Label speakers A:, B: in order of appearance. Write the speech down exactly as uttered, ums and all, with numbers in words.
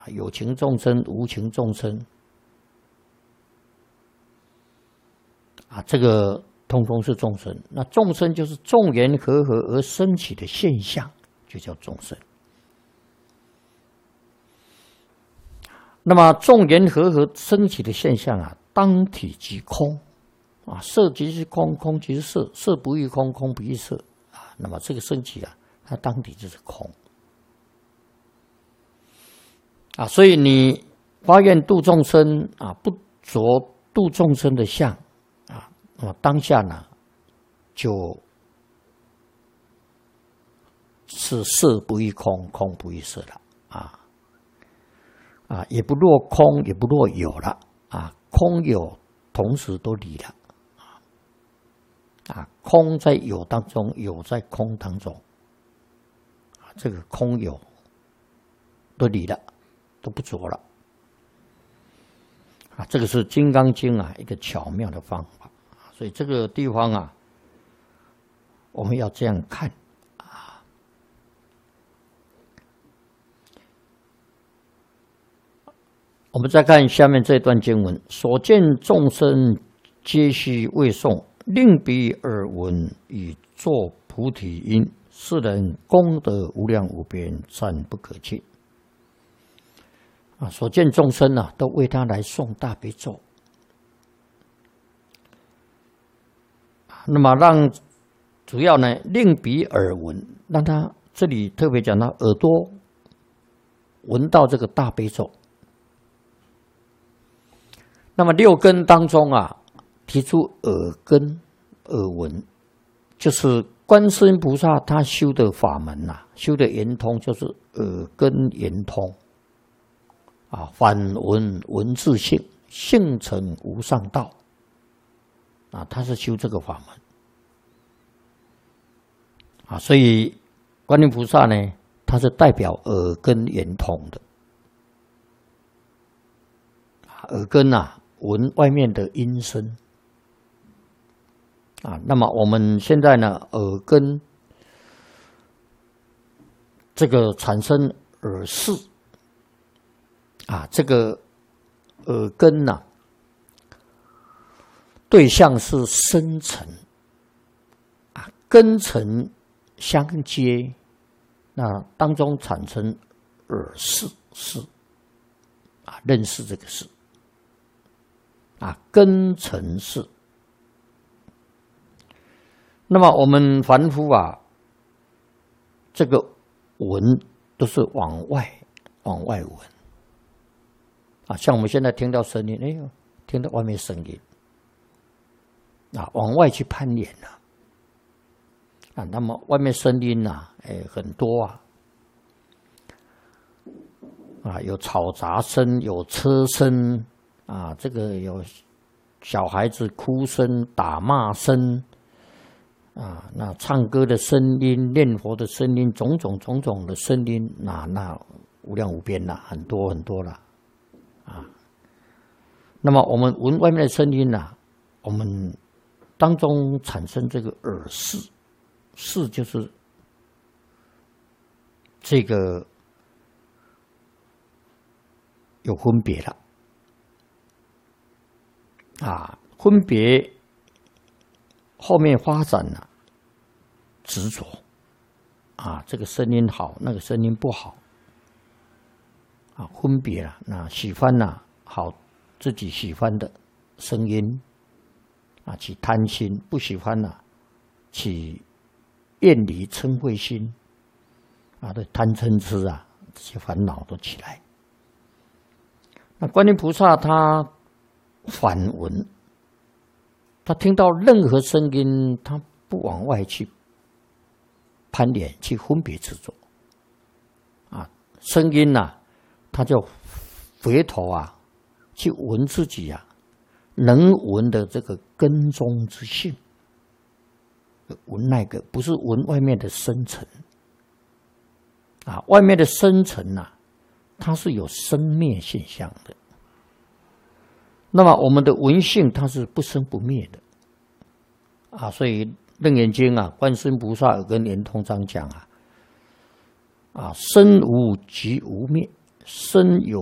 A: 有情众生、无情众生啊，这个通通是众生。那众生就是众缘和合而生起的现象，就叫众生。那么众缘和合生起的现象啊，当体即空啊，色即是空，空即是色，色不异空，空不异色啊。那么这个升起啊，它当体就是空啊。所以你发愿度众生啊，不着度众生的相啊，那么当下呢，就是色不异空，空不异色了啊。啊，也不落空，也不落有了啊，空有同时都离了啊，空在有当中，有在空当中啊，这个空有都离了，都不着了啊，这个是《金刚经》啊一个巧妙的方法，所以这个地方啊，我们要这样看。我们再看下面这段经文：所见众生皆须为诵，令彼耳闻，以作菩提因。是人功德无量无边，赞不可尽。啊，所见众生啊，都为他来诵大悲咒。那么让主要呢，令彼耳闻，让他这里特别讲到耳朵闻到这个大悲咒。那么六根当中啊，提出耳根、耳闻，就是观世音菩萨他修的法门呐、啊，修的圆通就是耳根圆通啊，反闻闻自性，性成无上道啊，他是修这个法门啊，所以观音菩萨呢，他是代表耳根圆通的耳根啊。闻外面的音声啊，那么我们现在呢，耳根这个产生耳识啊，这个耳根呐、啊，对象是深层啊，根尘相接，那当中产生耳识识啊，认识这个识。啊，根尘识。那么我们凡夫啊，这个闻都是往外往外闻啊，像我们现在听到声音，哎呦，听到外面声音啊，往外去攀岩了啊。那么外面声音啊，哎，很多啊，啊，有嘈杂声，有车声。啊，这个有小孩子哭声、打骂声，啊，那唱歌的声音、念佛的声音，种种种种的声音，那那无量无边啦，很多很多啦，啊。那么我们闻外面的声音呐，我们当中产生这个耳识，识就是这个有分别了。啊，分别后面发展了执着啊，这个声音好，那个声音不好啊，分别了。那喜欢呐、啊，好自己喜欢的声音啊，起贪心；不喜欢呐、啊，起厌离嗔恚心啊，对贪嗔痴啊，这些烦恼都起来。那观音菩萨他反闻，他听到任何声音，他不往外去攀连、去分别执着啊。声音呐、啊，他就回头啊，去闻自己啊，能闻的这个根中之性，闻那个不是闻外面的深层啊，外面的深层呐、啊，它是有生灭现象的。那么我们的闻性它是不生不灭的啊，所以《楞严经》啊，观世音菩萨耳根圆通章讲啊，啊生无即无灭身有